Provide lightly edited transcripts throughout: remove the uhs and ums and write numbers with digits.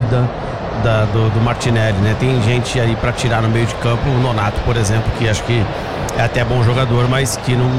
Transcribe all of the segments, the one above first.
saída do Martinelli, né? Tem gente aí para tirar no meio de campo, o Nonato, por exemplo, que acho que é até bom jogador, mas que não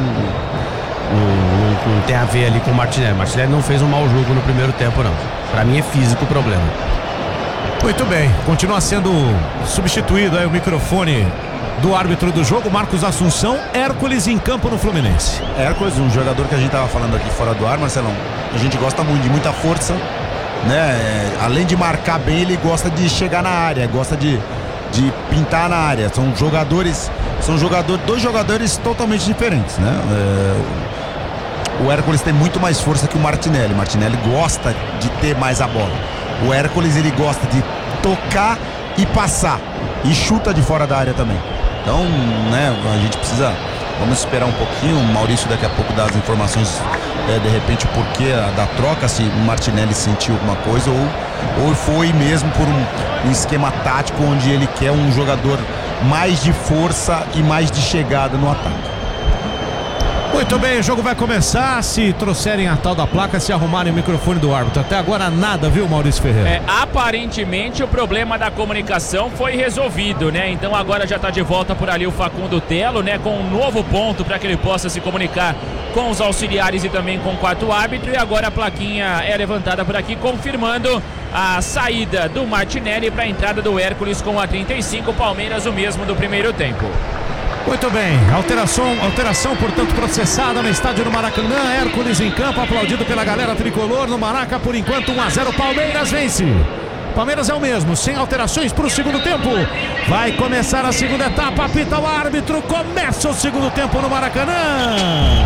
tem a ver ali com o Martinelli. O Martinelli não fez um mau jogo no primeiro tempo, não. Para mim é físico o problema. Muito bem, continua sendo substituído aí o microfone do árbitro do jogo, Marcos Assunção. Hércules em campo no Fluminense. Hércules, um jogador que a gente tava falando aqui fora do ar, Marcelão, a gente gosta muito de muita força, né? Além de marcar bem, ele gosta de chegar na área, gosta de pintar na área. São dois jogadores totalmente diferentes, né? O Hércules tem muito mais força que o Martinelli. O Martinelli gosta de ter mais a bola. O Hércules, ele gosta de tocar e passar, e chuta de fora da área também. Então, né, a gente precisa, vamos esperar um pouquinho. O Maurício daqui a pouco dá as informações, de repente o porquê da troca, se o Martinelli sentiu alguma coisa ou foi mesmo por um esquema tático onde ele quer um jogador mais de força e mais de chegada no ataque. Muito bem, o jogo vai começar. Se trouxerem a tal da placa, se arrumarem o microfone do árbitro. Até agora nada, viu, Maurício Ferreira? Aparentemente o problema da comunicação foi resolvido, né? Então agora já está de volta por ali o Facundo Telo, né? Com um novo ponto para que ele possa se comunicar com os auxiliares e também com o quarto árbitro. E agora a plaquinha é levantada por aqui, confirmando a saída do Martinelli para a entrada do Hércules com a 35. Palmeiras o mesmo do primeiro tempo. Muito bem, alteração, portanto, processada no estádio do Maracanã. Hércules em campo, aplaudido pela galera tricolor no Maraca. Por enquanto 1-0, Palmeiras vence. Palmeiras é o mesmo, sem alterações para o segundo tempo. Vai começar a segunda etapa, apita o árbitro, começa o segundo tempo no Maracanã.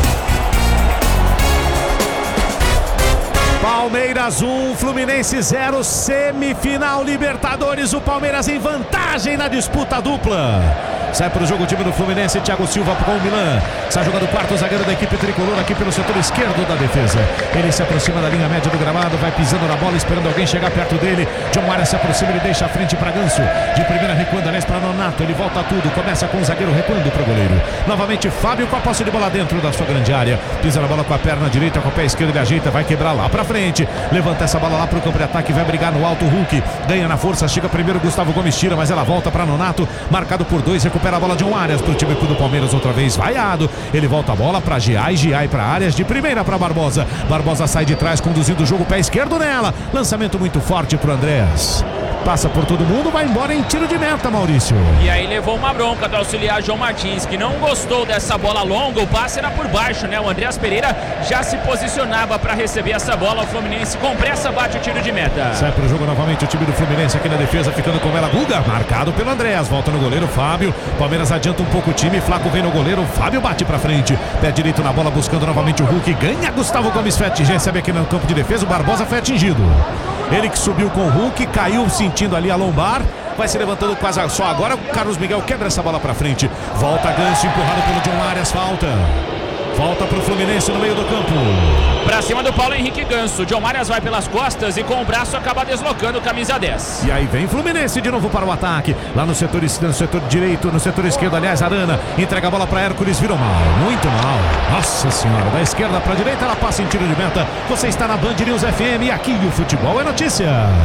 Palmeiras 1, Fluminense 0, semifinal Libertadores. O Palmeiras em vantagem na disputa dupla. Sai para o jogo o time do Fluminense, Thiago Silva com o Milan. Está jogando o quarto zagueiro da equipe tricolor aqui pelo setor esquerdo da defesa. Ele se aproxima da linha média do gramado, vai pisando na bola, esperando alguém chegar perto dele. John Arias se aproxima, ele deixa a frente para Ganso. De primeira recuando, aliás, para Nonato. Ele volta tudo, começa com o zagueiro recuando para o goleiro. Novamente Fábio com a posse de bola dentro da sua grande área. Pisa na bola com a perna direita, com o pé esquerdo, ele ajeita, vai quebrar lá para frente. Levanta essa bola lá para o campo de ataque, vai brigar no alto. Hulk ganha na força, chega primeiro, Gustavo Gomes tira, mas ela volta para Nonato. Marcado por 2, recupera a bola de John Arias para o time do Palmeiras outra vez, vaiado. Ele volta a bola para Giai para Arias, de primeira para Barbosa. Barbosa sai de trás, conduzindo o jogo, pé esquerdo nela. Lançamento muito forte para o Andrés. Passa por todo mundo, vai embora em tiro de meta, Maurício. E aí levou uma bronca do auxiliar João Martins, que não gostou dessa bola longa. O passe era por baixo, né? O Andrés Pereira já se posicionava para receber essa bola. O Fluminense com pressa bate o tiro de meta. Sai pro jogo novamente o time do Fluminense aqui na defesa, ficando com ela Guga, marcado pelo Andrés. Volta no goleiro Fábio. Palmeiras adianta um pouco o time, Flaco vem no goleiro, Fábio bate pra frente. Pé direito na bola, buscando novamente o Hulk. Ganha Gustavo Gomes, recebe aqui no campo de defesa. O Barbosa foi atingido. Ele que subiu com o Hulk, caiu sentindo ali a lombar. Vai se levantando quase só agora. O Carlos Miguel quebra essa bola pra frente. Volta Ganso, empurrado pelo John Arias. Volta pro Fluminense no meio do campo. Pra cima do Paulo Henrique Ganso. John Arias vai pelas costas e com o braço acaba deslocando o camisa 10. E aí vem Fluminense de novo para o ataque. Lá no setor direito, no setor esquerdo, aliás, Arana entrega a bola para Hércules, virou mal, muito mal. Nossa senhora, da esquerda para a direita, ela passa em tiro de meta. Você está na Band News FM e aqui o futebol é notícia.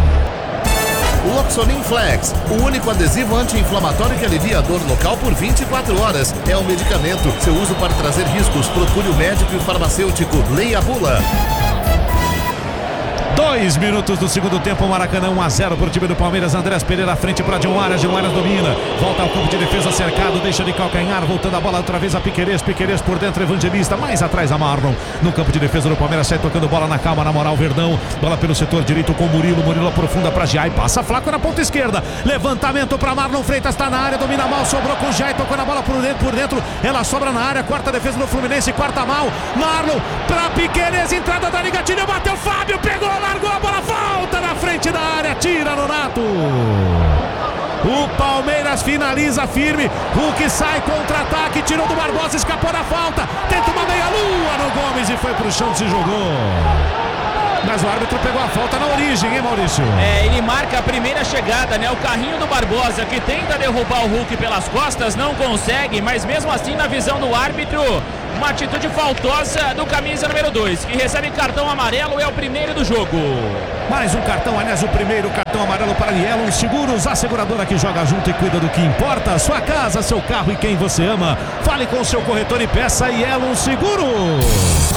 Loxonin Flex, o único adesivo anti-inflamatório que alivia a dor local por 24 horas. É um medicamento. Seu uso pode trazer riscos. Procure o médico e o farmacêutico. Leia a bula. 2 minutos do segundo tempo, Maracanã 1-0 para o time do Palmeiras. Andrés Pereira à frente para John Arias domina, volta ao campo de defesa cercado, deixa de calcanhar, voltando a bola outra vez a Piquerez por dentro, Evangelista, mais atrás a Marlon, no campo de defesa do Palmeiras, sai tocando bola na calma, na moral, Verdão, bola pelo setor direito com Murilo aprofunda para Giai, passa Flaco na ponta esquerda, levantamento para Marlon Freitas, está na área, domina mal, sobrou com Giai, tocou na bola por dentro, ela sobra na área, quarta defesa do Fluminense, quarta mal, Marlon para Piquerez, entrada da Ligatilha, bateu Fábio, pegou, largou a bola, volta na frente da área, tira Nonato. O Palmeiras finaliza firme, Hulk sai, contra-ataque, tirou do Barbosa, escapou da falta, tenta uma meia-lua no Gomes e foi pro chão, se jogou. Mas o árbitro pegou a falta na origem, hein, Maurício? Ele marca a primeira chegada, né? O carrinho do Barbosa, que tenta derrubar o Hulk pelas costas, não consegue, mas mesmo assim, na visão do árbitro, uma atitude faltosa do camisa número 2, que recebe cartão amarelo, é o primeiro do jogo. Mais um cartão, aliás, o primeiro cartão amarelo para Yellow Seguros, a seguradora que joga junto e cuida do que importa. Sua casa, seu carro e quem você ama. Fale com o seu corretor e peça Yellow Seguros.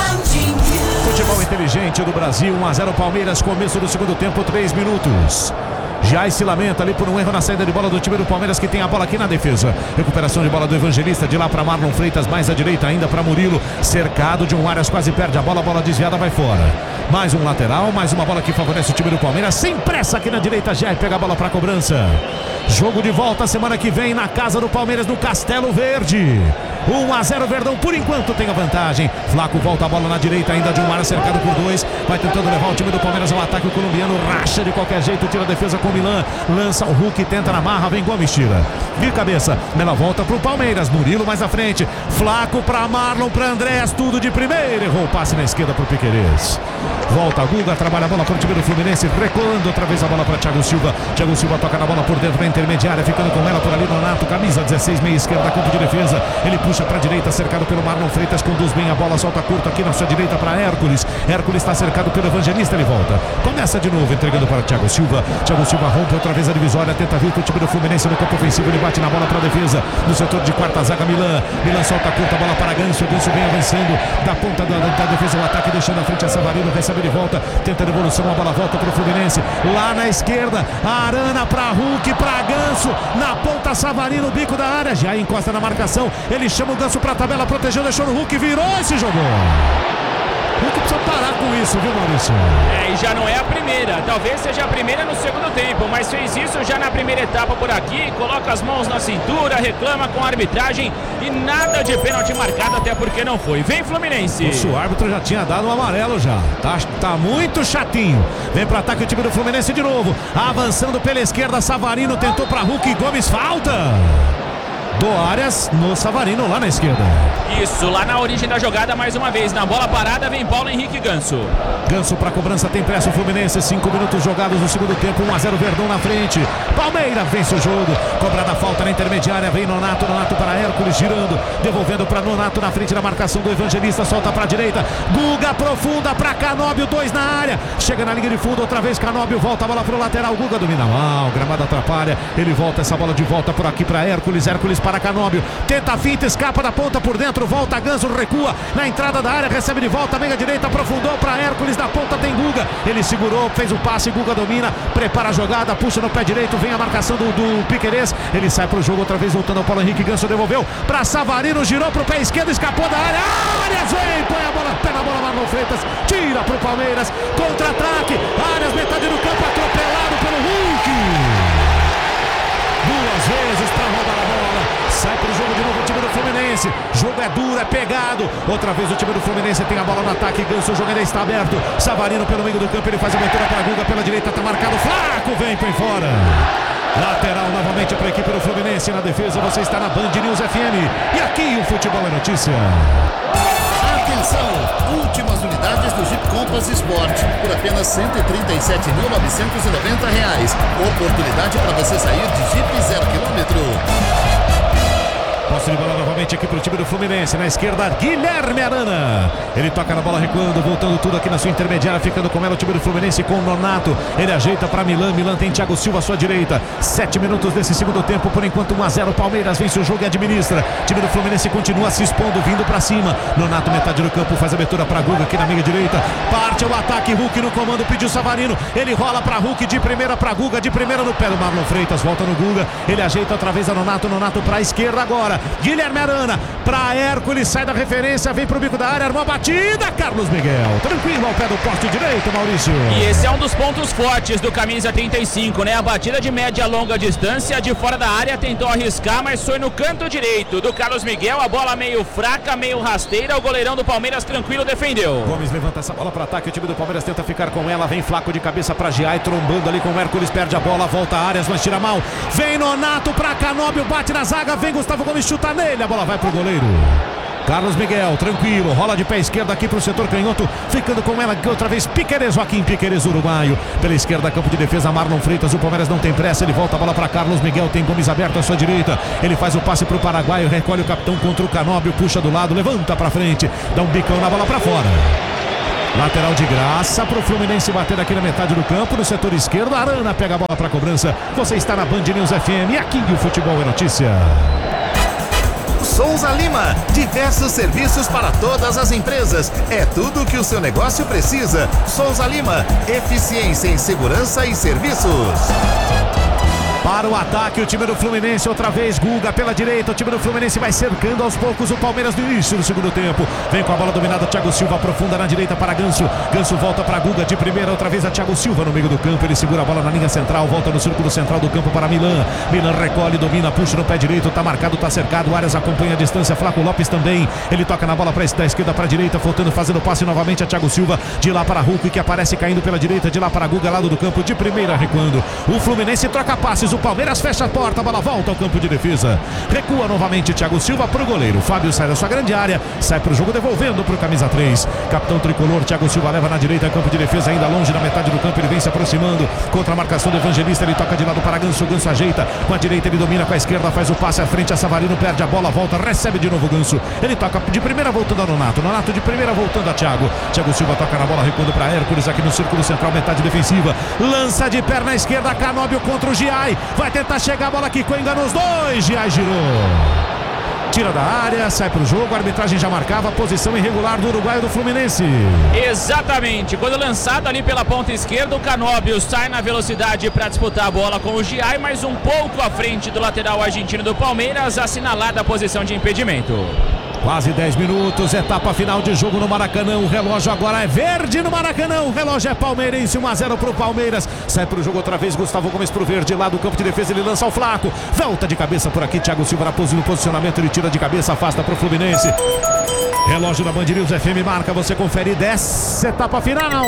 Futebol inteligente do Brasil, 1-0 Palmeiras, começo do segundo tempo, 3 minutos. Já se lamenta ali por um erro na saída de bola do time do Palmeiras, que tem a bola aqui na defesa. Recuperação de bola do Evangelista, de lá para Marlon Freitas, mais à direita ainda para Murilo. Cercado de um Arias, quase perde a bola desviada, vai fora. Mais um lateral, mais uma bola que favorece o time do Palmeiras. Sem pressa aqui na direita, já pega a bola para cobrança. Jogo de volta semana que vem na casa do Palmeiras, no Castelo Verde. 1-0 Verdão, por enquanto tem a vantagem. Flaco volta a bola na direita, ainda de um área cercado por 2. Vai tentando levar o time do Palmeiras ao ataque. O colombiano racha de qualquer jeito, tira a defesa com o Milan. Lança o Hulk, tenta na marra, vem Gomes, tira. De cabeça, ela volta pro Palmeiras. Murilo mais à frente. Flaco pra Marlon, pra Andréas, tudo de primeira. Errou o passe na esquerda pro Piquerez. Volta Guga, trabalha a bola pro time do Fluminense, recuando outra vez a bola para Thiago Silva. Thiago Silva toca na bola por dentro, na intermediária, ficando com ela por ali, Nonato, camisa 16, meia esquerda, campo de defesa. Ele puxa para a direita, cercado pelo Marlon Freitas, conduz bem a bola, solta curto aqui na sua direita para Hércules. Hércules está cercado pelo Evangelista, ele volta. Começa de novo, entregando para Thiago Silva. Thiago Silva rompe outra vez a divisória, tenta vir com o time do Fluminense no campo ofensivo, ele bate na bola para a defesa. No setor de quarta zaga, Milan solta curta a bola para Ganso. Ganso vem avançando da ponta da defesa, o ataque deixando à frente a Savarino, recebe de volta, tenta a devolução, a bola volta para o Fluminense. Lá na esquerda, Arana para Hulk, para Ganso, na ponta Savarino, bico da área, já encosta na marcação, ele chama o Ganso para a tabela, protegeu, deixou no Hulk, virou e se jogou. Hulk precisa parar com isso, viu, Maurício? E já não é a primeira, talvez seja a primeira no segundo tempo, mas fez isso já na primeira etapa por aqui, coloca as mãos na cintura, reclama com a arbitragem e nada de pênalti marcado, até porque não foi. Vem Fluminense. O árbitro já tinha dado um amarelo já, tá muito chatinho. Vem para ataque o time do Fluminense de novo, avançando pela esquerda, Savarino tentou para Hulk, Gomes, falta do Arias no Savarino lá na esquerda. Isso, lá na origem da jogada, mais uma vez, na bola parada vem Paulo Henrique Ganso. Ganso para cobrança, tem pressa o Fluminense, 5 minutos jogados no segundo tempo, 1-0 Verdão na frente. Palmeiras vence o jogo, cobrada a falta na intermediária, vem Nonato para Hércules, girando, devolvendo para Nonato na frente da marcação do Evangelista, solta para a direita, Guga aprofunda para Canóbio, 2 na área, chega na linha de fundo, outra vez Canóbio, volta a bola para o lateral, Guga domina mal, o gramado atrapalha, ele volta essa bola de volta por aqui para Hércules para Canóbio, tenta a finta, escapa da ponta por dentro, volta Ganso, recua na entrada da área, recebe de volta, meia direita, aprofundou para Hércules, da ponta tem Guga, ele segurou, fez o passe, Guga domina, prepara a jogada, puxa no pé direito, vem a marcação do Piquerez, ele sai pro jogo outra vez, voltando ao Paulo Henrique, Ganso devolveu para Savarino, girou pro pé esquerdo, escapou da área, Arias vem, põe a bola, pega a bola, Marlon Freitas, tira pro Palmeiras, contra-ataque, Arias, metade do campo, atropelado pelo Hulk, 2 vezes para roubar a bola. Sai pro jogo de novo o time do Fluminense. Jogo é duro, é pegado. Outra vez o time do Fluminense tem a bola no ataque. Ganso, o jogo ainda está aberto. Savarino pelo meio do campo, ele faz a abertura para Guga pela direita, tá marcado. Flaco vem, põe fora. Lateral novamente para a equipe do Fluminense. Na defesa você está na Band News FM. E aqui o Futebol é Notícia. Atenção! Últimas unidades do Jeep Compass Sport por apenas R$ 137.990. Oportunidade para você sair de Jeep 0 km. Posse de bola novamente aqui para o time do Fluminense. Na esquerda, Guilherme Arana. Ele toca na bola recuando, voltando tudo aqui na sua intermediária, ficando com ela o time do Fluminense com o Nonato. Ele ajeita para Milan. Milan tem Thiago Silva à sua direita. 7 minutos desse segundo tempo. Por enquanto 1-0. Palmeiras vence o jogo e administra. O time do Fluminense continua se expondo, vindo para cima. Nonato, metade do campo, faz a abertura para Guga aqui na meia direita. Parte o ataque. Hulk no comando, pediu Savarino. Ele rola para Hulk, de primeira para Guga, de primeira no pé do Marlon Freitas. Volta no Guga. Ele ajeita outra vez a Nonato. Nonato para a esquerda agora. Guilherme Arana para Hércules, sai da referência, vem pro bico da área, armou a batida, Carlos Miguel, tranquilo ao pé do poste direito, Maurício. E esse é um dos pontos fortes do camisa 35, né? A batida de média a longa distância, de fora da área, tentou arriscar, mas foi no canto direito do Carlos Miguel, a bola meio fraca, meio rasteira, o goleirão do Palmeiras tranquilo defendeu. Gomes levanta essa bola para ataque, o time do Palmeiras tenta ficar com ela, vem Flaco de cabeça para Giai, trombando ali com o Hércules, perde a bola, volta a Arias, mas tira mal, vem Nonato para Canóbio, bate na zaga, vem Gustavo Gomes, chuta nele, a bola vai pro goleiro. Carlos Miguel, tranquilo, rola de pé esquerdo aqui pro setor canhoto, ficando com ela outra vez Piquerez, Joaquim Piquerez, uruguaio. Pela esquerda, campo de defesa, Marlon Freitas, o Palmeiras não tem pressa, ele volta a bola para Carlos Miguel, tem Gomes aberto à sua direita, ele faz o passe pro paraguaio, recolhe o capitão contra o Canóbio, puxa do lado, levanta pra frente, dá um bicão na bola pra fora. Lateral de graça pro Fluminense bater aqui na metade do campo, no setor esquerdo, Arana pega a bola pra cobrança. Você está na Band News FM e aqui o Futebol é Notícia. Souza Lima, diversos serviços para todas as empresas. É tudo o que o seu negócio precisa. Souza Lima, eficiência em segurança e serviços. Para o ataque, o time do Fluminense, outra vez Guga pela direita, o time do Fluminense vai cercando aos poucos o Palmeiras no início do segundo tempo. Vem com a bola dominada, Thiago Silva aprofunda na direita para Ganso. Ganso volta para Guga de primeira, outra vez a Thiago Silva no meio do campo, ele segura a bola na linha central, volta no círculo central do campo para Milan. Milan recolhe, domina, puxa no pé direito, tá marcado, tá cercado, Arias acompanha a distância, Flaco Lopes também, ele toca na bola da esquerda para a direita, voltando, fazendo passe novamente a Thiago Silva, de lá para Hulk que aparece caindo pela direita, de lá para Guga, lado do campo, de primeira recuando. O Fluminense troca passes, o Palmeiras fecha a porta, a bola volta ao campo de defesa, recua novamente Thiago Silva pro goleiro, Fábio sai da sua grande área, sai pro jogo devolvendo pro camisa 3, capitão tricolor, Thiago Silva leva na direita, campo de defesa ainda longe na metade do campo, ele vem se aproximando, contra a marcação do Evangelista, ele toca de lado para Ganso, Ganso ajeita, com a direita ele domina, com a esquerda faz o passe à frente, a Savarino perde a bola, volta, recebe de novo Ganso, ele toca de primeira voltando a Nonato, Nonato de primeira voltando a Thiago, Thiago Silva toca na bola, recuando para Hércules aqui no círculo central, metade defensiva, lança de perna esquerda, Canóbio contra o Giai, vai tentar chegar a bola aqui, engana os dois, Giai girou, tira da área, sai pro jogo, a arbitragem já marcava a posição irregular do uruguaio do Fluminense. Exatamente, quando lançado ali pela ponta esquerda, o Canóbio sai na velocidade para disputar a bola com o Giai, mas um pouco à frente do lateral argentino do Palmeiras, assinalada a posição de impedimento. Quase 10 minutos, etapa final de jogo no Maracanã, o relógio agora é verde no Maracanã, o relógio é palmeirense, 1-0 pro Palmeiras, sai pro jogo outra vez, Gustavo Gomes pro verde, lá do campo de defesa ele lança o Flaco, volta de cabeça por aqui, Thiago Silva no posicionamento, ele tira de cabeça, afasta pro Fluminense. Relógio da Band News FM marca, você confere dessa etapa final.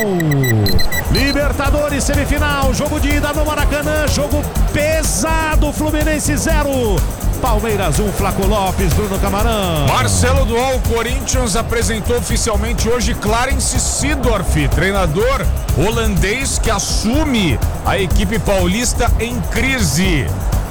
Libertadores semifinal, jogo de ida no Maracanã, jogo pesado, Fluminense 0. Palmeiras 1, Flaco Lopes, Bruno Camarão. Marcelo Dual, Corinthians apresentou oficialmente hoje Clarence Seedorf, treinador holandês que assume a equipe paulista em crise.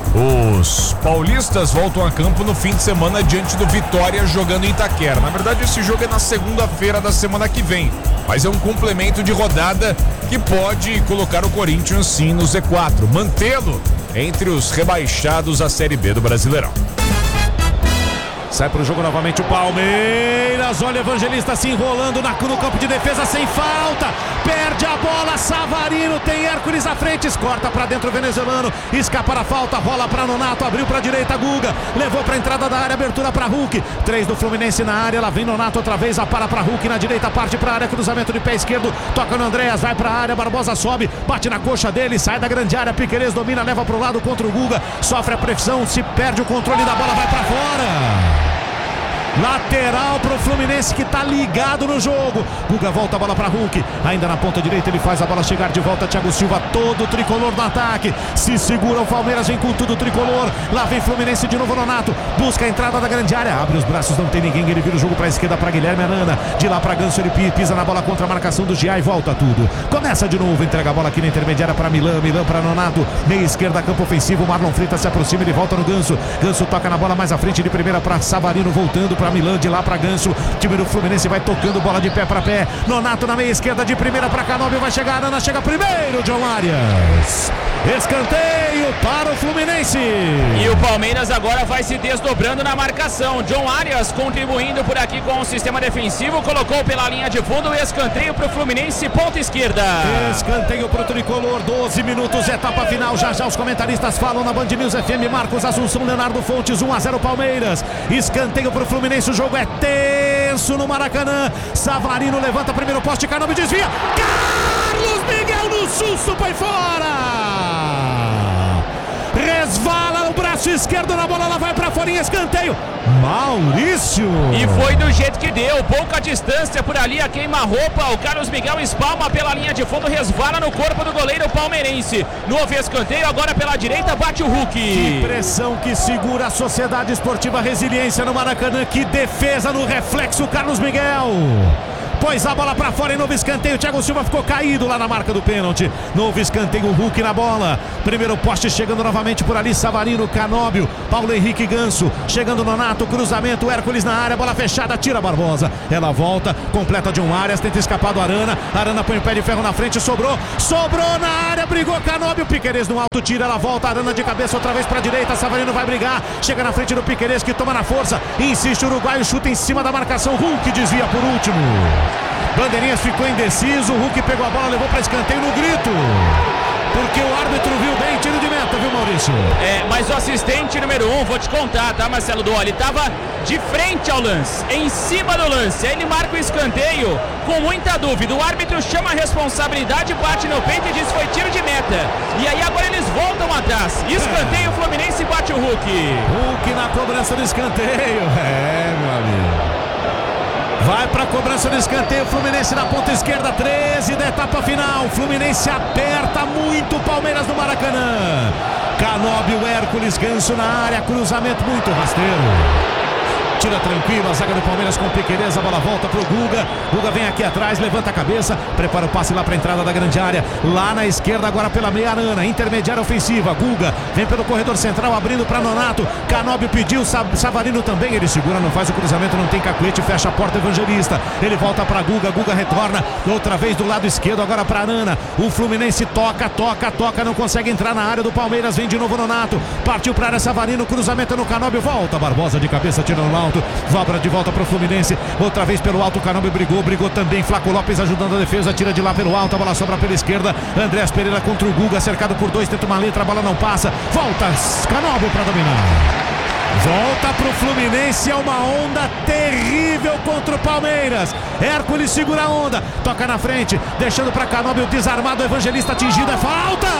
Os paulistas voltam a campo no fim de semana diante do Vitória jogando em Itaquera. Na verdade, esse jogo é na segunda-feira da semana que vem, mas é um complemento de rodada que pode colocar o Corinthians sim no Z4, mantê-lo entre os rebaixados à Série B do Brasileirão. Sai pro jogo novamente o Palmeiras, olha o Evangelista se enrolando no campo de defesa sem falta, perde a bola, Savarino, tem Hércules à frente, corta pra dentro o venezuelano, escapa da falta, rola pra Nonato, abriu pra direita Guga, levou pra entrada da área, abertura pra Hulk, 3 do Fluminense na área, lá vem Nonato outra vez, para pra Hulk na direita, parte pra área, cruzamento de pé esquerdo, toca no Andréas, vai pra área, Barbosa sobe, bate na coxa dele, sai da grande área, Piquerez domina, leva pro lado contra o Guga, sofre a pressão, se perde o controle da bola, vai pra fora. Lateral pro Fluminense que tá ligado no jogo. Guga volta a bola pra Hulk. Ainda na ponta direita ele faz a bola chegar de volta. Thiago Silva, todo tricolor no ataque. Se segura o Palmeiras, vem com tudo tricolor. Lá vem Fluminense de novo, Nonato. Busca a entrada da grande área. Abre os braços, não tem ninguém. Ele vira o jogo pra esquerda pra Guilherme Arana. De lá pra Ganso, ele pisa na bola contra a marcação do Giai. Volta tudo. Começa de novo. Entrega a bola aqui na intermediária pra Milan. Milan pra Nonato. Meia esquerda, campo ofensivo. Marlon Freitas se aproxima. Ele volta no Ganso. Ganso toca na bola mais à frente de primeira pra Savarino. Voltando pra Milan. De lá pra Ganso. Time do Fluminense vai tocando bola de pé para pé. Nonato na meia esquerda de primeira para Canóbio. Vai chegar, Arana chega primeiro. John Arias. Escanteio para o Fluminense. E o Palmeiras agora vai se desdobrando na marcação. John Arias contribuindo por aqui com o sistema defensivo. Colocou pela linha de fundo. Escanteio para o Fluminense, ponta esquerda. Escanteio para o tricolor. 12 minutos, etapa final. Já já os comentaristas falam na Band News FM. Marcos Assunção, Leonardo Fontes, 1-0 Palmeiras. Escanteio para o Fluminense. O jogo é tenso no Maracanã. Savarino levanta primeiro poste, Canóbio desvia. Carlos Miguel no susto, foi fora. Resvala o braço esquerdo na bola, ela vai pra fora em escanteio. Maurício. E foi do jeito que deu, pouca distância por ali, a queima-roupa. O Carlos Miguel espalma pela linha de fundo, resvala no corpo do goleiro palmeirense. Novo escanteio, agora pela direita, bate o Hulk. Que pressão que segura a Sociedade Esportiva Resiliência no Maracanã. Que defesa no reflexo, Carlos Miguel. Pôs a bola pra fora em novo escanteio. Thiago Silva ficou caído lá na marca do pênalti. Novo escanteio, Hulk na bola. Primeiro poste chegando novamente por ali. Savarino, Canóbio, Paulo Henrique Ganso. Chegando Nonato, cruzamento, Hércules na área. Bola fechada, tira Barbosa. Ela volta, completa de Arias. Tenta escapar do Arana. Arana põe o pé de ferro na frente, sobrou na área, brigou Canóbio. Piquerez no alto, tira, ela volta. Arana de cabeça outra vez pra direita. Savarino vai brigar. Chega na frente do Piquerez que toma na força. Insiste o uruguaio, chuta em cima da marcação. Hulk desvia por último. Bandeirinhas ficou indeciso, o Hulk pegou a bola, levou para escanteio no grito. Porque o árbitro viu bem, tiro de meta, viu, Maurício? Mas o assistente número 1, vou te contar, tá, Marcelo Duoli? Tava de frente ao lance, em cima do lance. Aí ele marca o escanteio com muita dúvida. O árbitro chama a responsabilidade, bate no peito e diz foi tiro de meta. E aí agora eles voltam atrás. Escanteio, Fluminense bate o Hulk. Hulk na cobrança do escanteio. Meu amigo. Vai para a cobrança do escanteio, Fluminense na ponta esquerda, 13 da etapa final. Fluminense aperta muito o Palmeiras no Maracanã. Canóbio, Hércules, Ganso na área, cruzamento muito rasteiro. Tira tranquilo a zaga do Palmeiras com Piquerez, a bola volta pro Guga. Guga vem aqui atrás, levanta a cabeça, prepara o passe lá pra entrada da grande área. Lá na esquerda, agora pela meia Arana, intermediária ofensiva. Guga vem pelo corredor central, abrindo pra Nonato. Canóbio pediu, Savarino também, ele segura, não faz o cruzamento, não tem cacuete, fecha a porta, Evangelista. Ele volta pra Guga, Guga retorna, outra vez do lado esquerdo, agora pra Arana. O Fluminense toca, não consegue entrar na área do Palmeiras, vem de novo Nonato. Partiu pra área, Savarino, cruzamento no Canóbio, volta, Barbosa de cabeça, tira no alto. Sobra de volta para o Fluminense, outra vez pelo alto, Canóbio brigou também, Flaco Lopes ajudando a defesa, tira de lá pelo alto, a bola sobra pela esquerda, Andrés Pereira contra o Guga, cercado por dois, tenta uma letra, a bola não passa, volta Canóbio para dominar. Volta pro Fluminense, é uma onda terrível contra o Palmeiras. Hércules segura a onda, toca na frente, deixando para Canóbio desarmado, Evangelista atingido, é falta!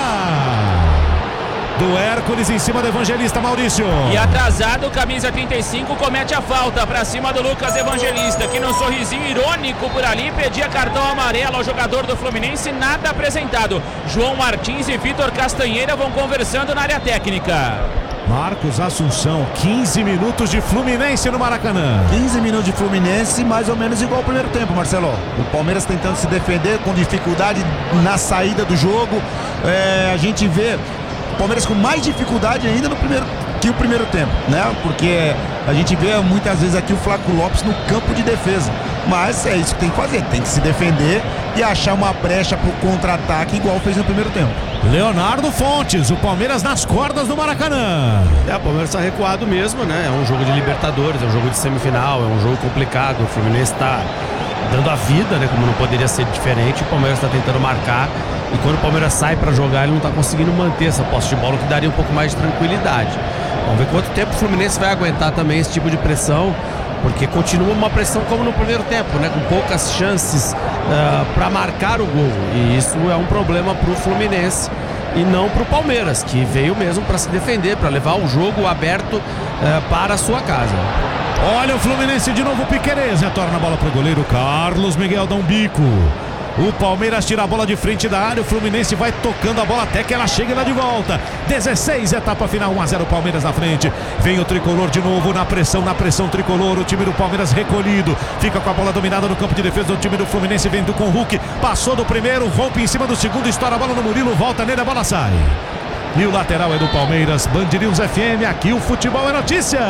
Do Hércules em cima do Evangelista, Maurício. E atrasado, camisa 35 comete a falta pra cima do Lucas Evangelista, que num sorrisinho irônico por ali pedia cartão amarelo ao jogador do Fluminense, nada apresentado. João Martins e Vitor Castanheira vão conversando na área técnica. Marcos Assunção, 15 minutos de Fluminense no Maracanã. 15 minutos de Fluminense, mais ou menos igual ao primeiro tempo, Marcelo. O Palmeiras tentando se defender com dificuldade na saída do jogo. A gente vê o Palmeiras com mais dificuldade ainda que o primeiro tempo, né? Porque a gente vê muitas vezes aqui o Flaco Lopes no campo de defesa. Mas é isso que tem que fazer, tem que se defender e achar uma brecha pro contra-ataque igual fez no primeiro tempo. Leonardo Fontes, o Palmeiras nas cordas do Maracanã. O Palmeiras está recuado mesmo, né? É um jogo de Libertadores, é um jogo de semifinal, é um jogo complicado. O Fluminense está dando a vida, né? Como não poderia ser diferente. O Palmeiras está tentando marcar. E quando o Palmeiras sai para jogar, ele não está conseguindo manter essa posse de bola, o que daria um pouco mais de tranquilidade. Vamos ver quanto tempo o Fluminense vai aguentar também esse tipo de pressão, porque continua uma pressão como no primeiro tempo, né? Com poucas chances para marcar o gol. E isso é um problema para o Fluminense e não para o Palmeiras, que veio mesmo para se defender, para levar o jogo aberto para a sua casa. Olha o Fluminense de novo, Piquerez retorna a bola para o goleiro Carlos Miguel, dá um bico. O Palmeiras tira a bola de frente da área, o Fluminense vai tocando a bola até que ela chegue lá de volta. 16, etapa final, 1-0 Palmeiras na frente. Vem o tricolor de novo na pressão tricolor. O time do Palmeiras recolhido, fica com a bola dominada no campo de defesa. O time do Fluminense vem com o Hulk, passou do primeiro, rompe em cima do segundo, estoura a bola no Murilo, volta nele, a bola sai. E o lateral é do Palmeiras, Band News FM, aqui o futebol é notícia.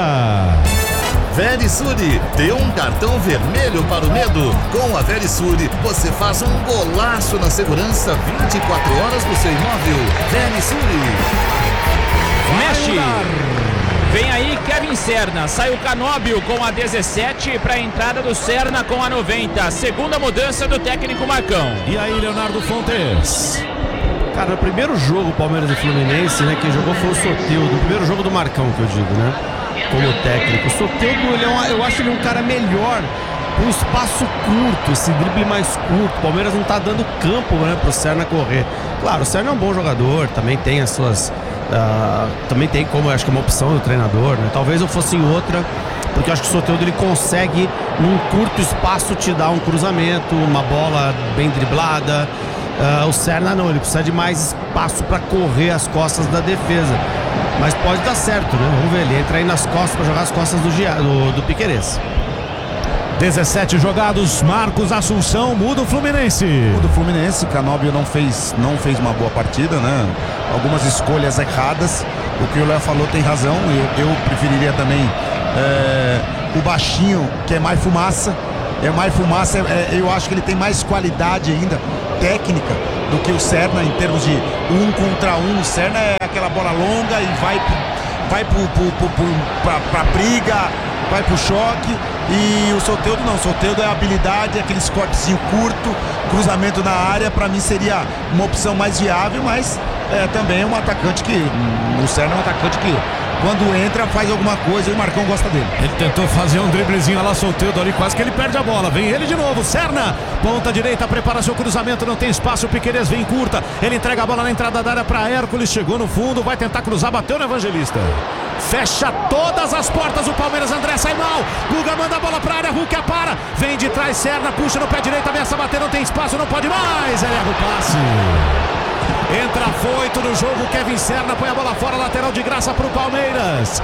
Verisure, dê um cartão vermelho para o medo. Com a Verisure, você faz um golaço na segurança 24 horas no seu imóvel. Verisure. Mexe. Vem aí Kevin Serna, sai o Canóbio com a 17 para a entrada do Serna com a 90. Segunda mudança do técnico Marcão. E aí, Leonardo Fontes? Cara, no primeiro jogo Palmeiras e Fluminense, né, quem jogou foi o Soteldo, no primeiro jogo do Marcão, que eu digo, né, como técnico. O Soteldo, eu acho ele um cara melhor um espaço curto, esse drible mais curto. O Palmeiras não tá dando campo, né, pro Serna correr. Claro, o Serna é um bom jogador, também tem as suas Também tem como, acho que é uma opção do treinador, né? Talvez eu fosse em outra, porque eu acho que o Soteldo ele consegue num curto espaço te dar um cruzamento, uma bola bem driblada. O Serna não, ele precisa de mais espaço para correr as costas da defesa, mas pode dar certo, né? Vamos ver, ele entra aí nas costas para jogar as costas do Piquerez. 17 jogados, Marcos Assunção, muda o Fluminense. Muda o Fluminense, Canóbio não fez uma boa partida, né? Algumas escolhas erradas. O que o Léo falou tem razão. Eu preferiria também o baixinho, que é mais fumaça. Eu acho que ele tem mais qualidade ainda, técnica, do que o Serna em termos de 1 contra 1. O Serna é aquela bola longa e vai pra briga, vai pro choque. E o Soteldo não, o Soteldo é habilidade, aqueles cortezinho curto, cruzamento na área. Pra mim seria uma opção mais viável, mas também é um atacante que, o Serna é um atacante que quando entra faz alguma coisa e o Marcão gosta dele. Ele tentou fazer um driblezinho lá, Soteldo ali, quase que ele perde a bola. Vem ele de novo, Serna, ponta direita, prepara seu cruzamento, não tem espaço, o Piquerez vem curta, ele entrega a bola na entrada da área para Hércules, chegou no fundo, vai tentar cruzar, bateu no Evangelista. Fecha todas as portas o Palmeiras, André sai mal, Guga manda a bola pra área, Hulk para, vem de trás, Serna, puxa no pé direito, ameaça bater, não tem espaço, não pode mais, ele erra o passe. Entra foito no jogo, Kevin Serna põe a bola fora, lateral de graça para o Palmeiras.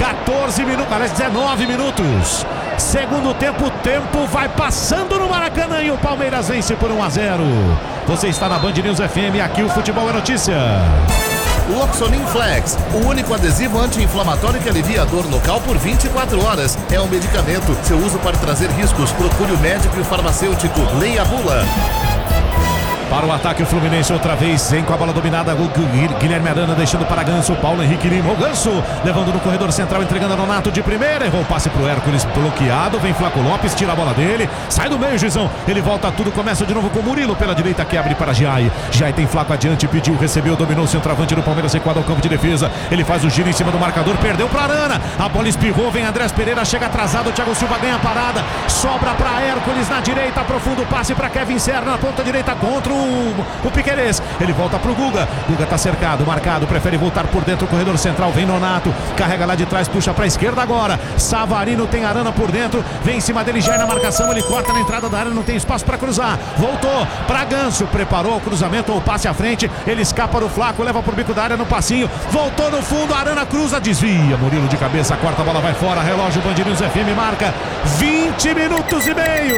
19 minutos. Segundo tempo, o tempo vai passando no Maracanã e o Palmeiras vence por 1-0. Você está na Band News FM, aqui o futebol é notícia. Loxonin Flex, o único adesivo anti-inflamatório que alivia a dor local por 24 horas. É um medicamento. Seu uso pode trazer riscos. Procure o médico e o farmacêutico. Leia a bula. Para o ataque o Fluminense outra vez, vem com a bola dominada, Guilherme Arana deixando para Ganso, Paulo Henrique Lima, o Ganso levando no corredor central, entregando a Nonato de primeira, errou o passe pro Hércules, bloqueado, vem Flaco Lopes, tira a bola dele, sai do meio, Gizão, ele volta tudo, começa de novo com Murilo pela direita, que abre para Giai tem Flaco adiante, pediu, recebeu, dominou o centroavante do Palmeiras, recuado ao campo de defesa, ele faz o giro em cima do marcador, perdeu para Arana, a bola espirrou, vem Andrés Pereira, chega atrasado, o Thiago Silva ganha a parada, sobra para Hércules na direita, aprofunda o passe para Kevin Serna na ponta direita contra o Piquerez, ele volta pro Guga tá cercado, marcado, prefere voltar por dentro, corredor central, vem Nonato, carrega lá de trás, puxa pra esquerda agora, Savarino tem Arana por dentro, vem em cima dele, já na marcação, ele corta na entrada da área, não tem espaço pra cruzar, voltou pra Ganso, preparou o cruzamento ou o passe à frente, ele escapa do Flaco, leva pro bico da área no passinho, voltou no fundo, Arana cruza, desvia, Murilo de cabeça, corta a bola, vai fora, relógio Band News FM marca 20 minutos e meio.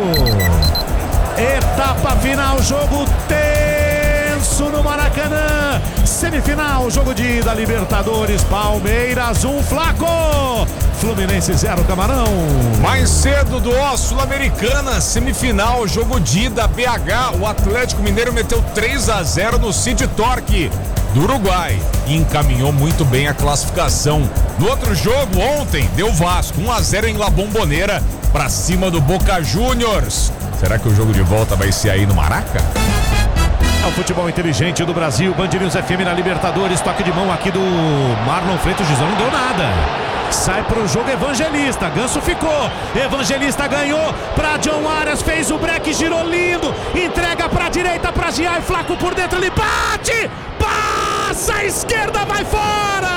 Etapa final, jogo tenso no Maracanã. Semifinal, jogo de ida, Libertadores, Palmeiras 1, Flaco. Fluminense 0, Camarão. Mais cedo do Sul-Americana, semifinal, jogo de ida, BH. O Atlético Mineiro meteu 3-0 no City Torque do Uruguai e encaminhou muito bem a classificação. No outro jogo, ontem, deu Vasco 1-0 em La Bombonera pra cima do Boca Juniors. Será que o jogo de volta vai ser aí no Maraca? É o futebol inteligente do Brasil, Band News FM na Libertadores, toque de mão aqui do Marlon Freitas, Gizão, não deu nada. Sai pro jogo Evangelista, Ganso ficou, Evangelista ganhou pra John Arias, fez o break, girou lindo, entrega pra direita pra Giai, Flaco por dentro, ele bate, passa a esquerda, vai fora!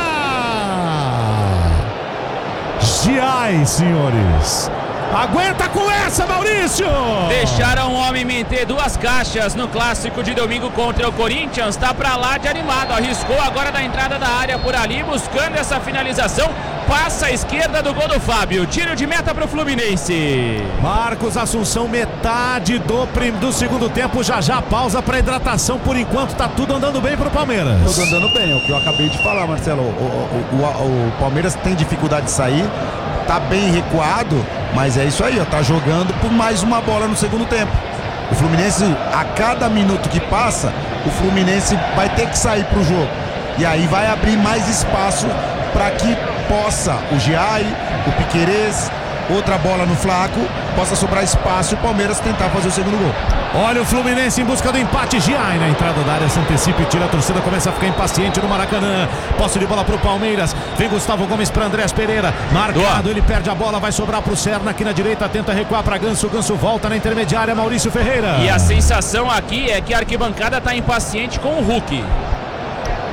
Giai, senhores. Aguenta com essa, Maurício! Deixaram o homem meter 2 caixas no clássico de domingo contra o Corinthians. Tá pra lá de animado. Arriscou agora da entrada da área por ali, buscando essa finalização. Passa a esquerda do gol do Fábio. Tiro de meta pro Fluminense. Marcos Assunção, metade do segundo tempo. Já pausa pra hidratação. Por enquanto tá tudo andando bem pro Palmeiras. Tudo andando bem, é o que eu acabei de falar, Marcelo. O Palmeiras tem dificuldade de sair. Tá bem recuado, mas é isso aí, ó, tá jogando por mais uma bola no segundo tempo. O Fluminense, a cada minuto que passa, o Fluminense vai ter que sair pro jogo. E aí vai abrir mais espaço para que possa o Giai, o Piquerez, outra bola no Flaco, possa sobrar espaço e o Palmeiras tentar fazer o segundo gol. Olha o Fluminense em busca do empate, Giai na entrada da área, se antecipa e tira a torcida, começa a ficar impaciente no Maracanã. Posse de bola pro Palmeiras, vem Gustavo Gomes para Andrés Pereira, marcado, ele perde a bola, vai sobrar pro Serna aqui na direita, tenta recuar para Ganso, Ganso volta na intermediária, Maurício Ferreira. E a sensação aqui é que a arquibancada tá impaciente com o Hulk.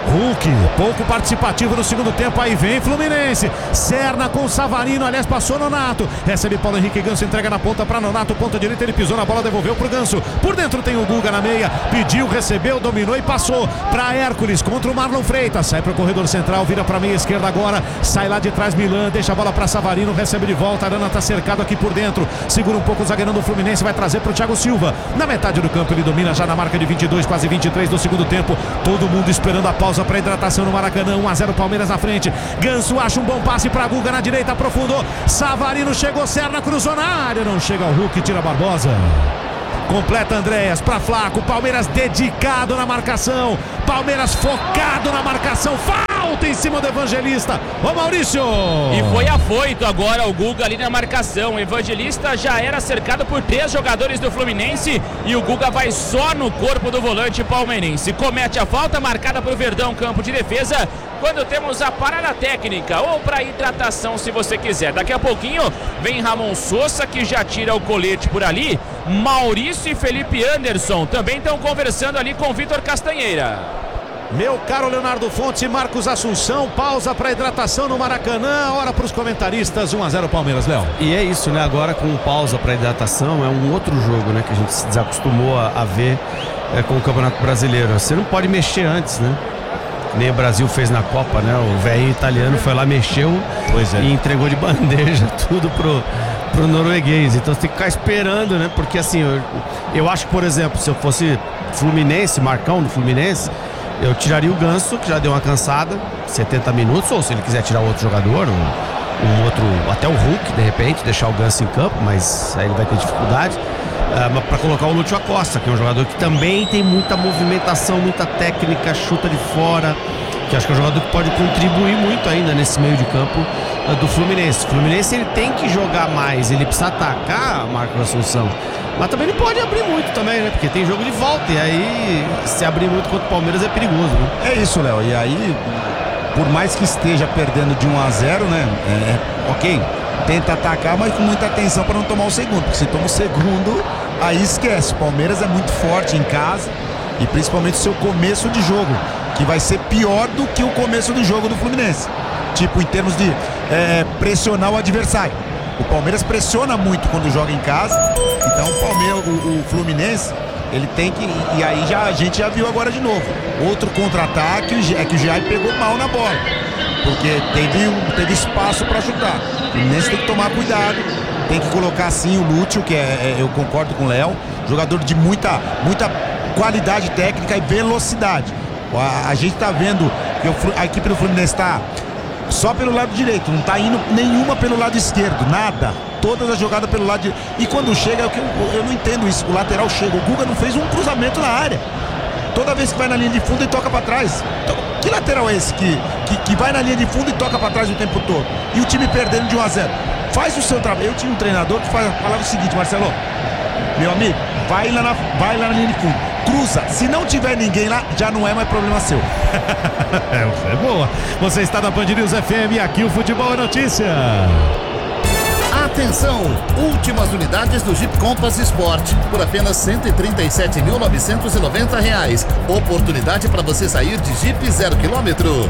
Hulk, pouco participativo no segundo tempo. Aí vem Fluminense. Serna com Savarino, aliás, passou Nonato. Recebe Paulo Henrique Ganso, entrega na ponta para Nonato. Ponta direita, ele pisou na bola, devolveu pro Ganso. Por dentro tem o Guga na meia. Pediu, recebeu, dominou e passou para Hércules contra o Marlon Freitas. Sai pro corredor central, vira pra meia esquerda agora. Sai lá de trás Milan, deixa a bola para Savarino, recebe de volta. Arana tá cercado aqui por dentro. Segura um pouco o zagueirão do Fluminense, vai trazer pro Thiago Silva. Na metade do campo ele domina já na marca de 22, quase 23 do segundo tempo. Todo mundo esperando a pausa para hidratação no Maracanã. 1-0 Palmeiras na frente. Ganso acha um bom passe para Guga na direita, aprofundou. Savarino chegou, Serna cruzou na área. Não chega ao Hulk, tira Barbosa. Completa Andréas para Flaco. Palmeiras dedicado na marcação. Palmeiras focado na marcação. Falta em cima do Evangelista. Ô Maurício! E foi afoito agora o Guga ali na marcação. O Evangelista já era cercado por 3 jogadores do Fluminense e o Guga vai só no corpo do volante palmeirense. Comete a falta marcada por Verdão, campo de defesa, quando temos a parada técnica ou para hidratação, se você quiser. Daqui a pouquinho vem Ramon Sosa, que já tira o colete por ali. Maurício e Felipe Anderson também estão conversando ali com Vitor Castanheira. Meu caro Leonardo Fontes e Marcos Assunção, pausa para hidratação no Maracanã, hora para os comentaristas. 1-0 Palmeiras, Léo. E é isso, né? Agora com pausa para hidratação, é um outro jogo, né? Que a gente se desacostumou a ver com o Campeonato Brasileiro. Você não pode mexer antes, né? Nem o Brasil fez na Copa, né? O velho italiano foi lá, mexeu e entregou de bandeja tudo pro norueguês. Então você tem que ficar esperando, né? Porque assim, eu acho que, por exemplo, se eu fosse Fluminense, Marcão do Fluminense, eu tiraria o Ganso, que já deu uma cansada, 70 minutos, ou se ele quiser tirar outro jogador, um outro, até o Hulk, de repente, deixar o Ganso em campo, mas aí ele vai ter dificuldade, para colocar o Lúcio Acosta, que é um jogador que também tem muita movimentação, muita técnica, chuta de fora, que acho que é um jogador que pode contribuir muito ainda nesse meio de campo do Fluminense. O Fluminense ele tem que jogar mais, ele precisa atacar, Marcos Assunção, mas também não pode abrir muito também, né? Porque tem jogo de volta e aí se abrir muito contra o Palmeiras é perigoso, né? É isso, Léo. E aí, por mais que esteja perdendo de 1-0, né? Ok, tenta atacar, mas com muita atenção para não tomar o segundo. Porque se toma o segundo, aí esquece. O Palmeiras é muito forte em casa e principalmente o seu começo de jogo, que vai ser pior do que o começo do jogo do Fluminense. Tipo, em termos de pressionar o adversário. O Palmeiras pressiona muito quando joga em casa. Então o Fluminense, ele tem que... E aí a gente já viu agora de novo. Outro contra-ataque é que o Jair pegou mal na bola. Porque teve espaço para chutar. O Fluminense tem que tomar cuidado. Tem que colocar sim o Lúcio, que eu concordo com o Léo. Jogador de muita qualidade técnica e velocidade. A gente tá vendo que a equipe do Fluminense está só pelo lado direito, não tá indo nenhuma pelo lado esquerdo, nada. Todas as jogadas pelo lado direito. E quando chega, eu não entendo isso. O lateral chega, o Guga não fez um cruzamento na área. Toda vez que vai na linha de fundo e toca pra trás. Então, que lateral é esse que vai na linha de fundo e toca pra trás o tempo todo? E o time perdendo de 1-0. Faz o seu trabalho. Eu tinha um treinador que falava o seguinte: Marcelo, meu amigo, vai lá na linha de fundo, cruza, se não tiver ninguém lá, já não é mais problema seu. É boa. Você está na Band News FM, aqui o futebol é notícia. Atenção, últimas unidades do Jeep Compass Sport por apenas R$ 137.990. Oportunidade para você sair de Jeep 0 km.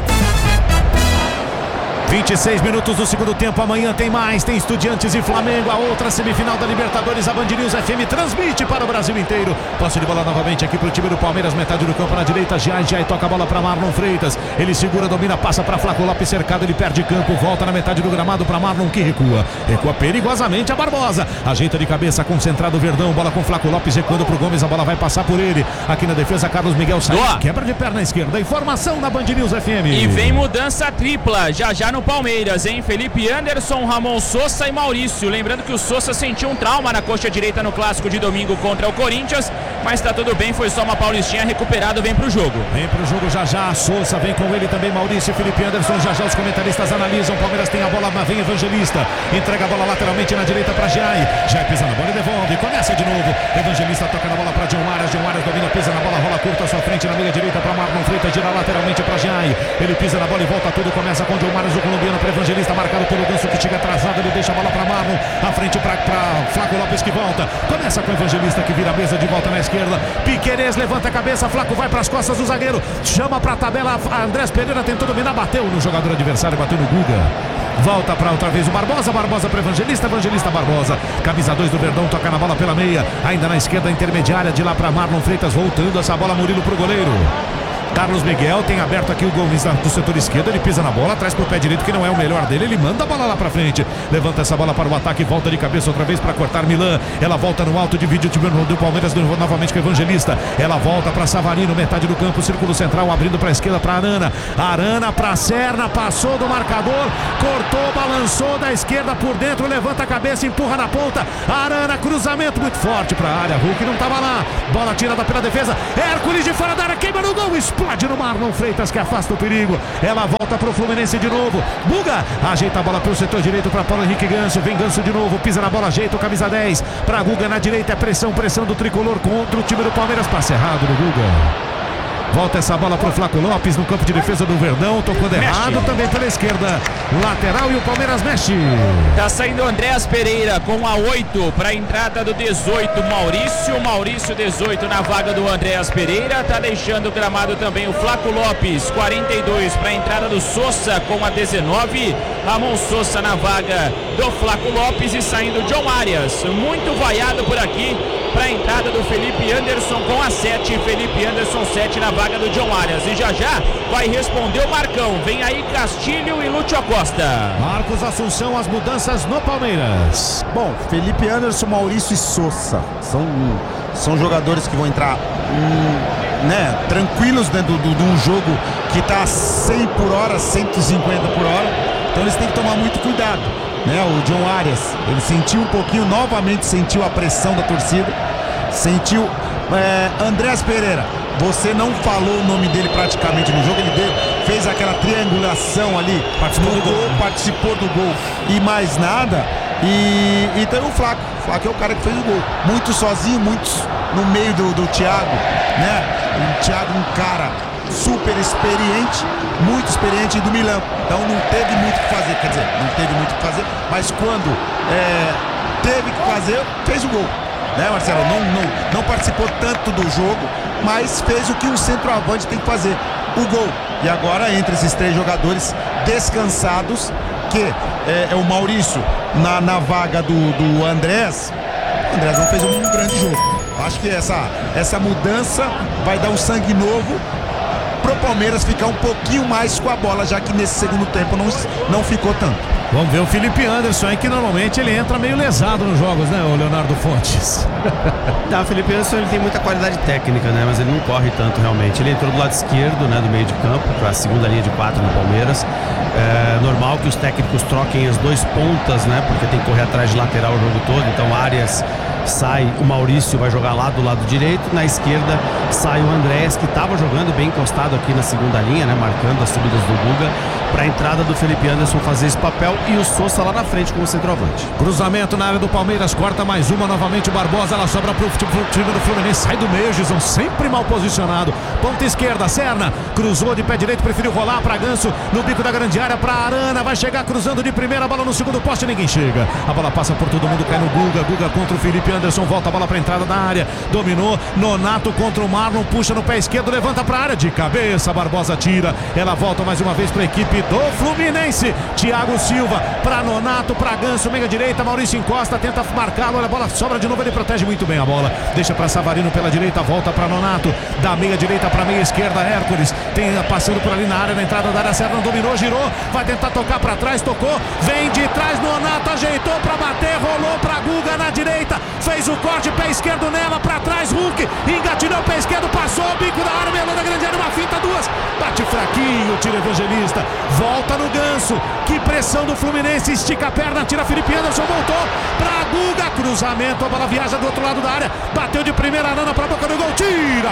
26 minutos do segundo tempo, amanhã tem mais, tem Estudiantes e Flamengo, a outra semifinal da Libertadores, a Band News FM transmite para o Brasil inteiro. Posse de bola novamente aqui para o time do Palmeiras, metade do campo na direita, Jai toca a bola para Marlon Freitas, ele segura, domina, passa para Flaco Lopes, cercado, ele perde campo, volta na metade do gramado para Marlon, que recua perigosamente a Barbosa, ajeita de cabeça, concentrado o Verdão, bola com Flaco Lopes, recuando para o Gomes, a bola vai passar por ele, aqui na defesa Carlos Miguel sai, quebra de perna esquerda, informação na Band News FM. E vem mudança tripla, já no Palmeiras, hein? Felipe Anderson, Ramon Sosa e Maurício. Lembrando que o Sosa sentiu um trauma na coxa direita no clássico de domingo contra o Corinthians, mas tá tudo bem, foi só uma paulistinha, recuperado, vem pro jogo. Vem pro jogo já, Sosa, vem com ele também Maurício, Felipe Anderson, já os comentaristas analisam, Palmeiras tem a bola, mas vem Evangelista, entrega a bola lateralmente na direita pra Jai pisa na bola e devolve, começa de novo, Evangelista toca na bola pra John Aras domina, pisa na bola, rola curta à sua frente, na meia direita pra Marlon Freitas, gira lateralmente pra Jai, ele pisa na bola e volta tudo, começa com John Aras, o colombiano para Evangelista, marcado pelo Ganso que chega atrasado, ele deixa a bola para Marlon, à frente para Flaco Lopes que volta, começa com o Evangelista que vira a mesa de volta na esquerda, Piquerez levanta a cabeça, Flaco vai para as costas do zagueiro, chama para a tabela, Andrés Pereira tentou dominar, bateu no jogador adversário, bateu no Guga. Volta para outra vez o Barbosa para Evangelista, Barbosa, camisa 2 do Verdão, toca na bola pela meia, ainda na esquerda intermediária, de lá para Marlon Freitas, voltando essa bola, Murilo pro goleiro. Carlos Miguel tem aberto aqui o Gomes do setor esquerdo, ele pisa na bola, traz pro pé direito que não é o melhor dele, ele manda a bola lá pra frente, levanta essa bola para o ataque, volta de cabeça outra vez para cortar Milan, ela volta no alto, divide o time do Palmeiras novamente com o Evangelista, ela volta para Savarino, metade do campo, círculo central, abrindo para a esquerda para Arana para Serna, passou do marcador, cortou, balançou da esquerda por dentro, levanta a cabeça, empurra na ponta, Arana, cruzamento muito forte para a área, Hulk não tava lá, bola tirada pela defesa, Hércules de fora da área, queima no gol, explode no Marlon Freitas que afasta o perigo, ela volta pro Fluminense de novo, Buga ajeita a bola pelo setor direito para Paulo Henrique Ganso, vem Ganso de novo, pisa na bola, ajeita o camisa 10 para Guga na direita, é pressão do tricolor contra o time do Palmeiras, passe errado do Guga. Volta essa bola pro Flaco Lopes no campo de defesa do Verdão, tocou de errado também pela esquerda, lateral, e o Palmeiras mexe. Tá saindo Andrés Pereira com a 8 para a entrada do 18 Maurício 18 na vaga do Andrés Pereira, tá deixando o gramado também o Flaco Lopes, 42 para a entrada do Sousa com a 19, Ramon Sousa na vaga do Flaco Lopes e saindo John Arias, muito vaiado por aqui para a entrada do Felipe Anderson com a 7, Felipe Anderson 7 na vaga do John Arias, e já vai responder o Marcão, vem aí Castilho e Lúcio Acosta. Marcos Assunção, as mudanças no Palmeiras. Bom, Felipe Anderson, Maurício e Sousa são jogadores que vão entrar tranquilos dentro de um jogo que está 100 por hora, 150 por hora, então eles têm que tomar muito cuidado. O John Arias, ele sentiu um pouquinho, novamente sentiu a pressão da torcida, sentiu. Andrés Pereira, você não falou o nome dele praticamente no jogo, ele fez aquela triangulação ali, participou do gol e mais nada, e tem o Flaco é o cara que fez o gol, muito sozinho, muito no meio do Thiago, o Thiago, um cara super experiente, muito experiente, do Milan, então não teve muito o que fazer, mas quando teve que fazer, fez o gol, Marcelo? Não participou tanto do jogo, mas fez o que um centroavante tem que fazer, o gol. E agora, entre esses três jogadores descansados, que é o Maurício na vaga do Andrés, o Andrés não fez um grande jogo. Acho que essa mudança vai dar um sangue novo pro Palmeiras ficar um pouquinho mais com a bola, já que nesse segundo tempo não ficou tanto. Vamos ver o Felipe Anderson aí, que normalmente ele entra meio lesado nos jogos, o Leonardo Fontes. O Felipe Anderson, ele tem muita qualidade técnica, mas ele não corre tanto realmente. Ele entrou do lado esquerdo, do meio de campo, para a segunda linha de 4 no Palmeiras. É normal que os técnicos troquem as dois pontas, porque tem que correr atrás de lateral o jogo todo. Então Arias sai, o Maurício vai jogar lá do lado direito, na esquerda sai o Andrés, que estava jogando bem encostado aqui na segunda linha, marcando as subidas do Guga, para a entrada do Felipe Anderson fazer esse papel, e o Sousa lá na frente como centroavante. Cruzamento na área do Palmeiras, corta mais uma, novamente o Barbosa, ela sobra pro time do Fluminense, sai do meio, Gizão, sempre mal posicionado, ponta esquerda, Serna, cruzou de pé direito, preferiu rolar para Ganso, no bico da grande área, para Arana, vai chegar cruzando de primeira, bola no segundo poste, ninguém chega, a bola passa por todo mundo, cai no Guga contra o Felipe Anderson, volta a bola para a entrada da área, dominou, Nonato contra o Marlon, puxa no pé esquerdo, levanta para a área, de cabeça, Barbosa tira, ela volta mais uma vez para a equipe do Fluminense, Thiago Silva para Nonato, para Ganso, meia direita, Maurício encosta, tenta marcá-lo, a bola sobra de novo, ele protege muito bem a bola, deixa para Savarino pela direita, volta para Nonato, da meia direita para meia esquerda, Hércules, passando por ali na área, na entrada da área, Serna dominou, girou, vai tentar tocar para trás, tocou, vem de trás, Nonato ajeitou para bater, rolou para Guga na direita, fez o corte, pé esquerdo nela, para trás, Hulk, engatilhou o pé esquerdo, passou o bico da área, melou da grande área, uma finta, duas, bate fraquinho, tira Evangelista, volta no Ganso, que pressão do Fluminense, estica a perna, tira Felipe Anderson, voltou para Guga, cruzamento, a bola viaja do outro lado da área, bateu de primeira, Arana para a boca do gol, tira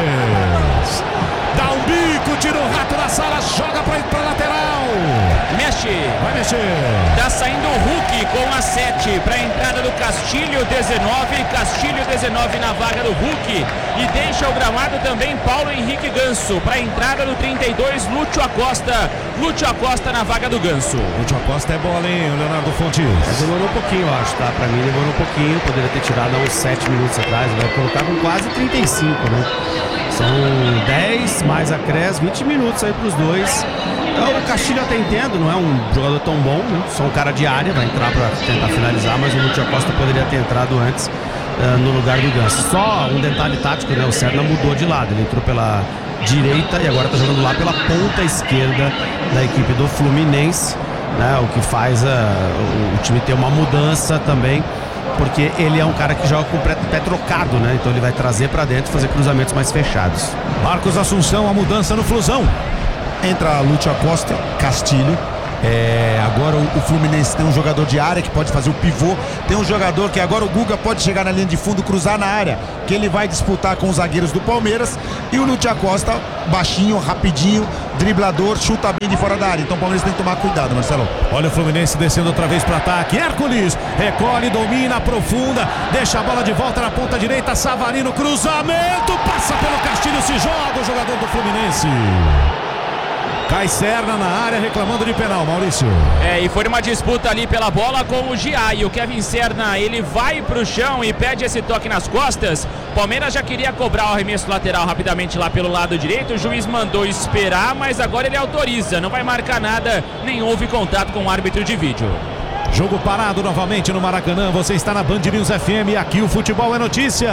Piquerez, dá um bico, tira o rato da sala, joga para lateral, mexe mexe. Vai mexer. Tá saindo o Hulk com a 7 para a entrada do Castilho 19. Castilho 19 na vaga do Hulk. E deixa o gramado também Paulo Henrique Ganso para a entrada do 32, Lúcio Acosta. Lúcio Acosta na vaga do Ganso. Lúcio Acosta é bola, hein, Leonardo Fontes? Demorou um pouquinho, eu acho, tá? Pra mim demorou um pouquinho. Poderia ter tirado há uns 7 minutos atrás. Vai colocar com quase 35, né? São 10 mais acréscimo, 20 minutos aí pros dois. Então, o Castilho até entendo, não é um jogador tão bom, né? Só um cara de área, vai entrar pra tentar finalizar, mas o Lúcio Acosta poderia ter entrado antes no lugar do Ganso. Só um detalhe tático, né? O Serna mudou de lado, ele entrou pela direita e agora tá jogando lá pela ponta esquerda da equipe do Fluminense, né? O que faz o time ter uma mudança também, porque ele é um cara que joga com o pé trocado, né? Então ele vai trazer pra dentro e fazer cruzamentos mais fechados. Marcos Assunção, a mudança no Flusão. Entra Lúcio Acosta, Castilho. Agora o Fluminense tem um jogador de área que pode fazer o pivô. Tem um jogador que agora o Guga pode chegar na linha de fundo, cruzar na área, que ele vai disputar com os zagueiros do Palmeiras. E o Lúcio Acosta, baixinho, rapidinho, driblador, chuta bem de fora da área. Então o Palmeiras tem que tomar cuidado, Marcelo. Olha o Fluminense descendo outra vez para ataque. Hércules recolhe, domina, aprofunda, deixa a bola de volta na ponta direita. Savarino, cruzamento, passa pelo Castilho, se joga o jogador do Fluminense. Cai Serna na área reclamando de penal, Maurício. E foi uma disputa ali pela bola com o Gia. E o Kevin Serna, ele vai pro chão e pede esse toque nas costas. Palmeiras já queria cobrar o arremesso lateral rapidamente lá pelo lado direito. O juiz mandou esperar, mas agora ele autoriza. Não vai marcar nada, nem houve contato com o árbitro de vídeo. Jogo parado novamente no Maracanã. Você está na Band News FM e aqui o futebol é notícia.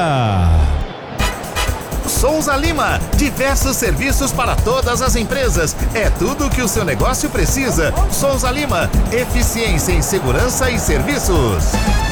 Souza Lima, diversos serviços para todas as empresas. É tudo o que o seu negócio precisa. Souza Lima, eficiência em segurança e serviços.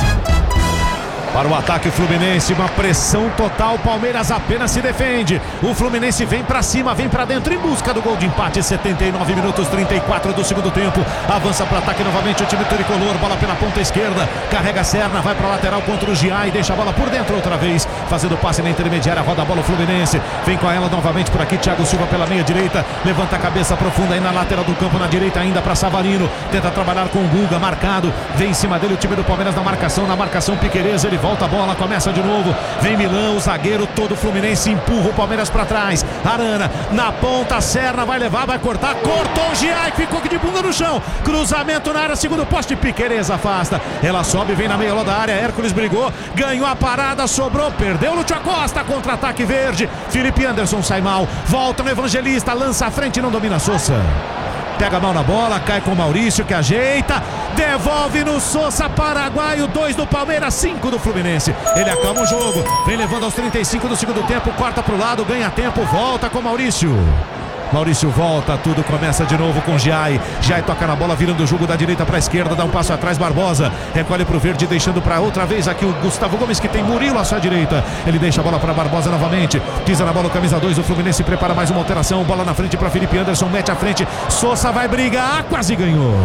Para o ataque Fluminense, uma pressão total, Palmeiras apenas se defende. O Fluminense vem para cima, vem para dentro em busca do gol de empate. 79 minutos, 34 do segundo tempo. Avança para o ataque novamente o time tricolor, bola pela ponta esquerda, carrega Serna, vai para a lateral contra o Gia e deixa a bola por dentro outra vez, fazendo passe na intermediária, roda a bola o Fluminense, vem com ela novamente por aqui, Thiago Silva pela meia direita, levanta a cabeça profunda aí na lateral do campo, na direita ainda para Savarino, tenta trabalhar com o Guga, marcado, vem em cima dele o time do Palmeiras na marcação Piquerez, ele volta a bola, começa de novo, vem Milão, o zagueiro todo Fluminense empurra o Palmeiras para trás, Arana na ponta, Serna vai levar, vai cortar, cortou o Gia e ficou de bunda no chão, cruzamento na área, segundo poste, Piquerez afasta, ela sobe, vem na meia da área, Hércules brigou, ganhou a parada, sobrou, perdeu o Lúcio Acosta, contra-ataque verde, Felipe Anderson sai mal, volta no Evangelista, lança à frente e não domina Sousa. Pega mal na bola, cai com o Maurício que ajeita, devolve no Sousa, paraguaio, 2 do Palmeiras, 5 do Fluminense. Ele acalma o jogo, vem levando aos 35 do segundo tempo, corta pro lado, ganha tempo, volta com o Maurício. Maurício volta, tudo começa de novo com Giai. Giai toca na bola, virando o jogo da direita para a esquerda, dá um passo atrás, Barbosa recolhe para o verde, deixando para outra vez aqui o Gustavo Gomes, que tem Murilo à sua direita. Ele deixa a bola para Barbosa novamente, pisa na bola o camisa 2, o Fluminense prepara mais uma alteração, bola na frente para Felipe Anderson, mete à frente, Sousa vai brigar, quase ganhou.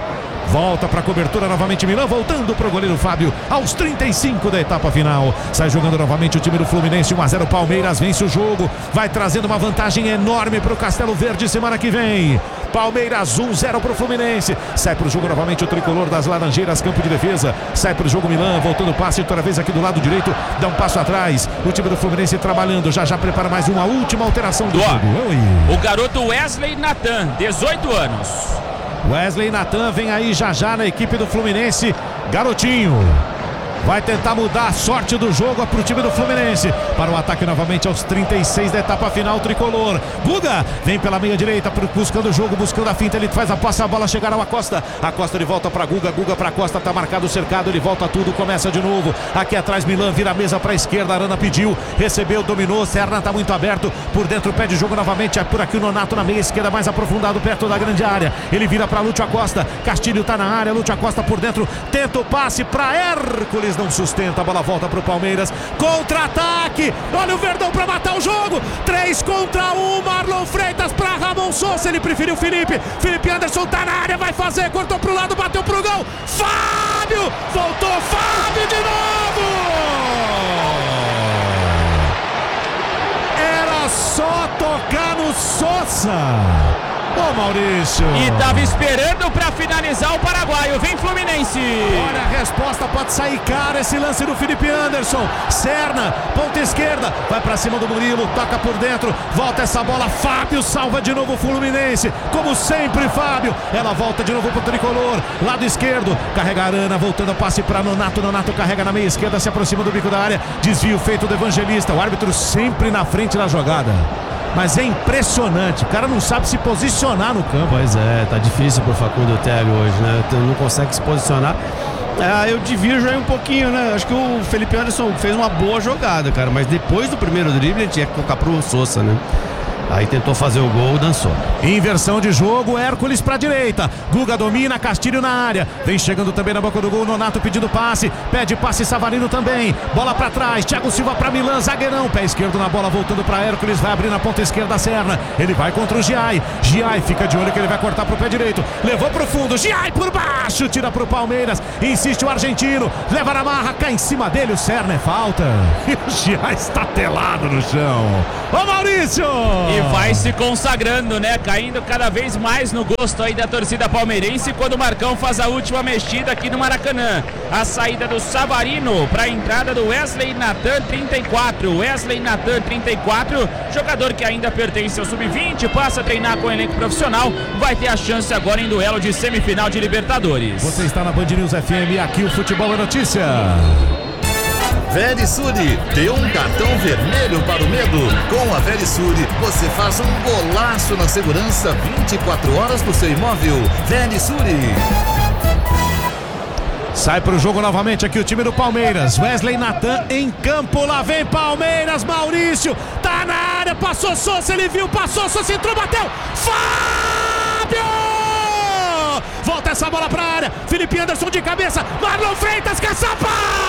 Volta para a cobertura novamente Milan, voltando para o goleiro Fábio aos 35 da etapa final. Sai jogando novamente o time do Fluminense, 1-0 Palmeiras, vence o jogo, vai trazendo uma vantagem enorme para o Castelo Verde semana que vem. Palmeiras 1-0 para o Fluminense. Sai para o jogo novamente o tricolor das Laranjeiras, campo de defesa. Sai para o jogo Milan, voltando o passe outra vez aqui do lado direito, dá um passo atrás. O time do Fluminense trabalhando, já prepara mais uma última alteração do jogo. O garoto Wesley Natan, 18 anos. Wesley Natan vem aí já na equipe do Fluminense, garotinho. Vai tentar mudar a sorte do jogo para o time do Fluminense. Para o ataque novamente aos 36 da etapa final tricolor. Guga vem pela meia direita, buscando o jogo, buscando a finta. Ele faz a passe, a bola chegar ao Acosta. Acosta de volta para Guga, Guga para Acosta, tá marcado o cercado. Ele volta tudo, começa de novo. Aqui atrás Milan vira a mesa para a esquerda. Arana pediu, recebeu, dominou. Serna tá muito aberto. Por dentro pede jogo novamente. É por aqui o Nonato na meia esquerda, mais aprofundado perto da grande área. Ele vira para Lúcio Acosta. Castilho tá na área. Lúcio Acosta por dentro. Tenta o passe para Hércules. Não sustenta, a bola volta para o Palmeiras, contra-ataque, olha o Verdão para matar o jogo, 3 contra 1, Marlon Freitas para Ramon Sousa, ele preferiu Felipe Anderson tá na área, vai fazer, cortou pro lado, bateu pro gol, Fábio, voltou Fábio de novo, era só tocar no Sousa. Ô Maurício! E tava esperando pra finalizar o paraguaio. Vem Fluminense! Olha, a resposta pode sair cara. Esse lance do Felipe Anderson. Serna, ponta esquerda, vai pra cima do Murilo, toca por dentro, volta essa bola. Fábio salva de novo o Fluminense. Como sempre, Fábio. Ela volta de novo pro tricolor. Lado esquerdo, carrega a Arana, voltando a passe pra Nonato. Nonato carrega na meia esquerda, se aproxima do bico da área. Desvio feito do Evangelista. O árbitro sempre na frente da jogada. Mas é impressionante, o cara não sabe se posicionar no campo. Pois é, tá difícil pro Facundo Telo hoje, né? Não consegue se posicionar. Eu divirjo aí um pouquinho, né? Acho que o Felipe Anderson fez uma boa jogada, cara, mas depois do primeiro drible ele tinha que colocar pro Sousa, né? Aí tentou fazer o gol, dançou. Inversão de jogo, Hércules pra direita. Guga domina, Castilho na área. Vem chegando também na boca do gol, Nonato pedindo passe. Pede passe, Savarino também. Bola pra trás, Thiago Silva pra Milan, zagueirão. Pé esquerdo na bola, voltando pra Hércules. Vai abrir na ponta esquerda a Serna. Ele vai contra o Giai. Giai fica de olho que ele vai cortar pro pé direito. Levou pro fundo, Giai por baixo. Tira pro Palmeiras. Insiste o argentino. Leva na marra, cai em cima dele. O Serna é falta. E o Giai está telado no chão. Ô Maurício! E vai se consagrando, né? Caindo cada vez mais no gosto aí da torcida palmeirense quando o Marcão faz a última mexida aqui no Maracanã. A saída do Savarino para a entrada do Wesley Nathan, 34. Wesley Nathan, 34. Jogador que ainda pertence ao Sub-20, passa a treinar com o elenco profissional. Vai ter a chance agora em duelo de semifinal de Libertadores. Você está na Band News FM, aqui o Futebol é Notícia. Verisuri, dê um cartão vermelho para o medo. Com a Verisuri, você faz um golaço na segurança 24 horas do seu imóvel. Verisuri. Sai pro jogo novamente aqui o time do Palmeiras. Wesley Nathan em campo, lá vem Palmeiras, Maurício, tá na área, passou Sousa, ele viu, passou Sousa, entrou, bateu, Fábio! Volta essa bola pra área, Felipe Anderson de cabeça, Marlon Freitas, caçapa!